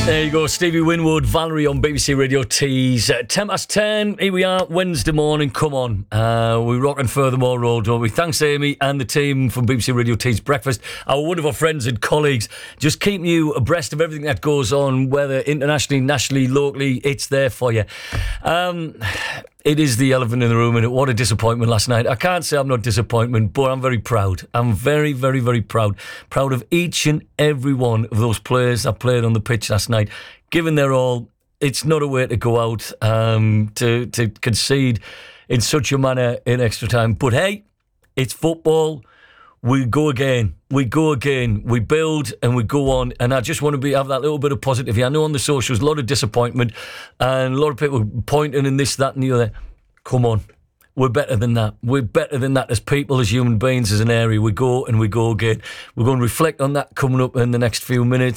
There you go, Stevie Winwood, Valerie on BBC Radio Tees. 10:10, here we are, Wednesday morning, come on. We're rocking Furthermore Road, don't we? Thanks, Amy, and the team from BBC Radio Tees Breakfast, our wonderful friends and colleagues, just keeping you abreast of everything that goes on, whether internationally, nationally, locally, it's there for you. It is the elephant in the room, and what a disappointment last night. I can't say I'm not disappointed, but I'm very proud. I'm very, very, very proud. Proud of each and every one of those players that played on the pitch last night, giving their all. It's not a way to go out to concede in such a manner in extra time. But hey, it's football. We go again. We build and we go on. And I just want to have that little bit of positivity. I know on the socials, a lot of disappointment and a lot of people pointing in this, that and the other. Come on. We're better than that. We're better than that as people, as human beings, as an area. We go and we go again. We're going to reflect on that coming up in the next few minutes.